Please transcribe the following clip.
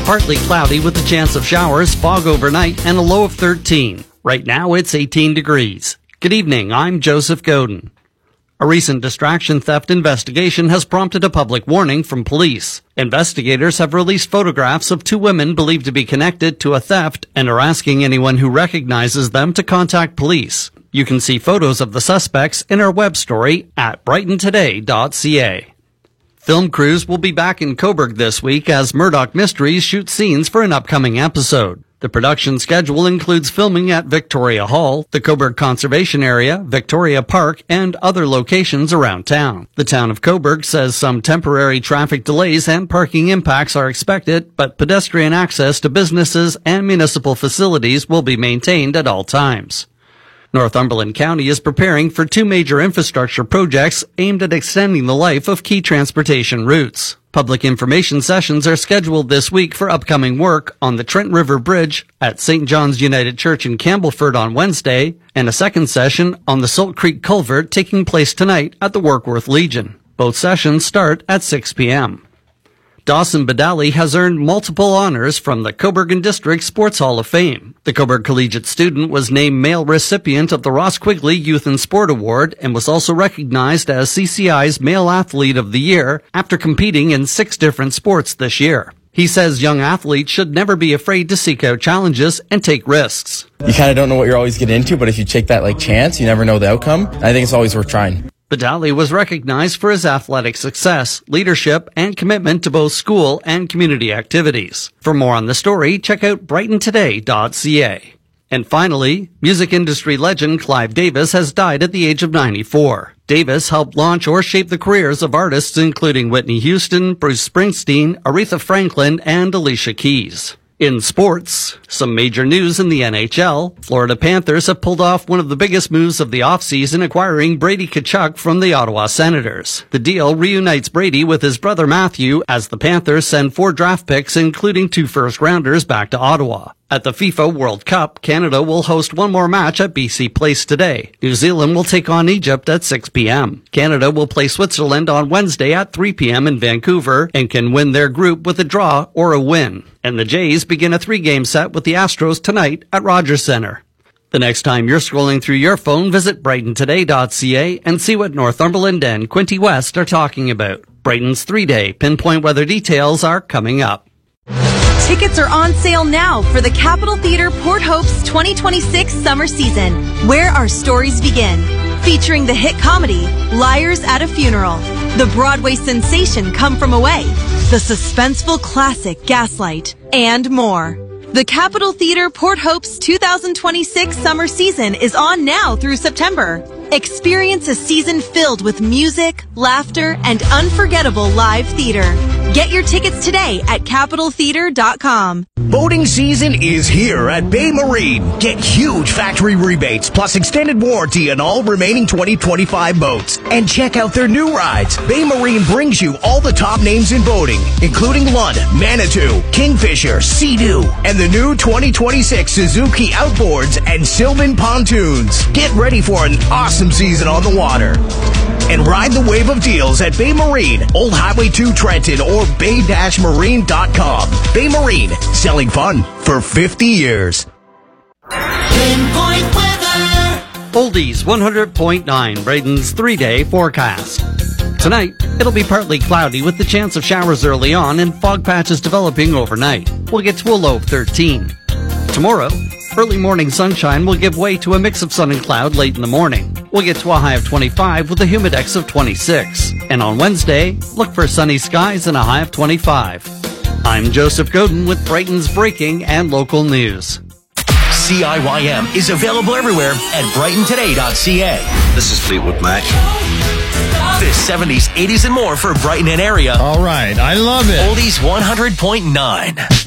Partly cloudy with a chance of showers, fog overnight, and a low of 13. Right now, it's 18 degrees. Good evening, I'm Joseph Godin. A recent distraction theft investigation has prompted a public warning from police. Investigators have released photographs of two women believed to be connected to a theft and are asking anyone who recognizes them to contact police. You can see photos of the suspects in our web story at brightontoday.ca. Film crews will be back in Cobourg this week as Murdoch Mysteries shoot scenes for an upcoming episode. The production schedule includes filming at Victoria Hall, the Cobourg Conservation Area, Victoria Park, and other locations around town. The town of Cobourg says some temporary traffic delays and parking impacts are expected, but pedestrian access to businesses and municipal facilities will be maintained at all times. Northumberland County is preparing for two major infrastructure projects aimed at extending the life of key transportation routes. Public information sessions are scheduled this week for upcoming work on the Trent River Bridge at St. John's United Church in Campbellford on Wednesday, and a second session on the Salt Creek Culvert taking place tonight at the Warkworth Legion. Both sessions start at 6 p.m. Dawson Badali has earned multiple honors from the Cobourg and District Sports Hall of Fame. The Cobourg Collegiate student was named male recipient of the Ross Quigley Youth and Sport Award and was also recognized as CCI's Male Athlete of the Year after competing in 6 different sports this year. He says young athletes should never be afraid to seek out challenges and take risks. You kind of don't know what you're always getting into, but if you take that chance, you never know the outcome. I think it's always worth trying. Badali was recognized for his athletic success, leadership, and commitment to both school and community activities. For more on the story, check out brightontoday.ca. And finally, music industry legend Clive Davis has died at the age of 94. Davis helped launch or shape the careers of artists including Whitney Houston, Bruce Springsteen, Aretha Franklin, and Alicia Keys. In sports, some major news in the NHL. Florida Panthers have pulled off one of the biggest moves of the offseason, acquiring Brady Tkachuk from the Ottawa Senators. The deal reunites Brady with his brother Matthew as the Panthers send 4 draft picks, including 2 first-rounders, back to Ottawa. At the FIFA World Cup, Canada will host one more match at BC Place today. New Zealand will take on Egypt at 6 p.m. Canada will play Switzerland on Wednesday at 3 p.m. in Vancouver and can win their group with a draw or a win. And the Jays begin a 3-game set with the Astros tonight at Rogers Centre. The next time you're scrolling through your phone, visit brightontoday.ca and see what Northumberland and Quinte West are talking about. Brighton's 3-day pinpoint weather details are coming up. Tickets are on sale now for the Capitol Theatre Port Hope's 2026 summer season, where our stories begin. Featuring the hit comedy, Liars at a Funeral, the Broadway sensation Come From Away, the suspenseful classic Gaslight, and more. The Capitol Theatre Port Hope's 2026 summer season is on now through September. Experience a season filled with music, laughter, and unforgettable live theater. Get your tickets today at CapitolTheater.com. Boating season is here at Bay Marine. Get huge factory rebates plus extended warranty on all remaining 2025 boats. And check out their new rides. Bay Marine brings you all the top names in boating, including Lund, Manitou, Kingfisher, Sea-Doo, and the new 2026 Suzuki Outboards and Sylvan Pontoons. Get ready for an awesome season on the water. And ride the wave of deals at Bay Marine, Old Highway 2 Trenton, or bay-marine.com. Bay Marine, selling fun for 50 years. Pinpoint weather. Oldies 100.9, Braden's 3-day forecast. Tonight, it'll be partly cloudy with the chance of showers early on and fog patches developing overnight. We'll get to a low of 13. Tomorrow, early morning sunshine will give way to a mix of sun and cloud late in the morning. We'll get to a high of 25 with a humidex of 26. And on Wednesday, look for sunny skies and a high of 25. I'm Joseph Godin with Brighton's breaking and local news. CIYM is available everywhere at brightontoday.ca. This is Fleetwood Mac. This 70s, 80s, and more for Brighton and area. All right, I love it. Oldies 100.9.